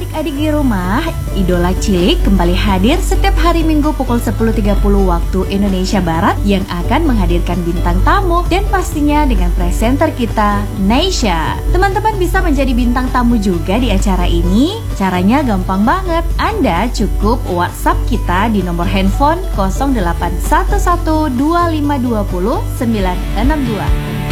adik-adik di rumah, Idola Cilik kembali hadir setiap hari Minggu pukul 10.30 waktu Indonesia Barat yang akan menghadirkan bintang tamu dan pastinya dengan presenter kita, Neysha. Teman-teman bisa menjadi bintang tamu juga di acara ini. Caranya gampang banget. Anda cukup WhatsApp kita di nomor handphone 08112520 962.